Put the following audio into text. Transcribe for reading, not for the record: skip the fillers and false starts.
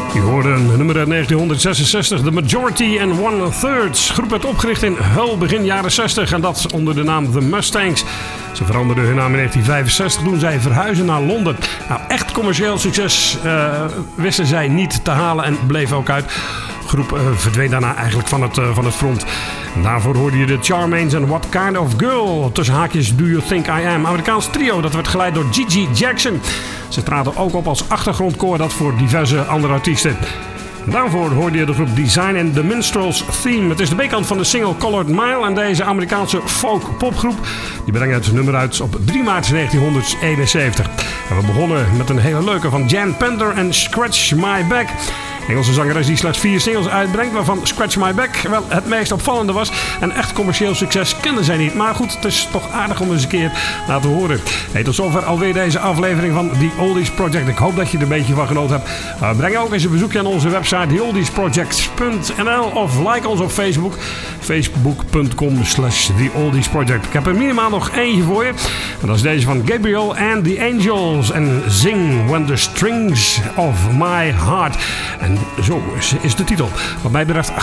Je hoorde een nummer uit 1966, The Majority and One Thirds. De groep werd opgericht in Hull begin jaren 60 en dat onder de naam The Mustangs. Ze veranderden hun naam in 1965 toen zij verhuizen naar Londen. Nou, echt commercieel succes wisten zij niet te halen en bleef ook uit. De groep verdween daarna eigenlijk van het front. En daarvoor hoorde je de Charmaines en What Kind of Girl. Tussen haakjes Do You Think I Am. Amerikaans trio, dat werd geleid door Gigi Jackson. Ze traden ook op als achtergrondkoor, dat voor diverse andere artiesten. Daarvoor hoorde je de groep Design and the Minstrels Theme. Het is de B-kant van de single Colored Mile. En deze Amerikaanse folk-popgroep die brengt het nummer uit op 3 maart 1971. En we begonnen met een hele leuke van Jan Pender en Scratch My Back. Engelse zangeres die slechts 4 singles uitbrengt, waarvan Scratch My Back wel het meest opvallende was. En echt commercieel succes kenden zij niet. Maar goed, het is toch aardig om eens een keer na te horen. Hey, tot zover alweer deze aflevering van The Oldies Project. Ik hoop dat je er een beetje van genoten hebt. Breng ook eens een bezoekje aan onze website theoldiesproject.nl of like ons op Facebook. Facebook.com/TheOldiesProject. Ik heb er minimaal nog eentje voor je. En dat is deze van Gabriel and the Angels. En Sing When the Strings of My Heart. En zo is de titel. Wat mij betreft